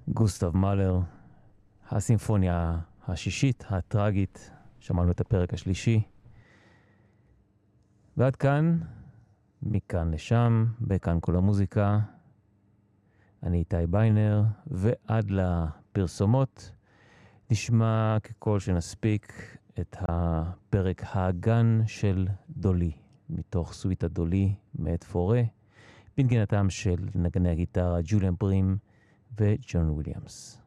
גוסטב מאלר, הסימפוניה השישית, הטרגית, שמענו את הפרק השלישי. ועד כאן, מכאן לשם, בכאן כל המוזיקה. אני איתי ביינר, ועד לפרסומות נשמע ככל שנספיק את הפרק האגן של דולי, מתוך סוויטה דולי מאת פורה, בנגינתם של נגני הגיטרה ג'וליאן ברים וג'ון וויליאמס.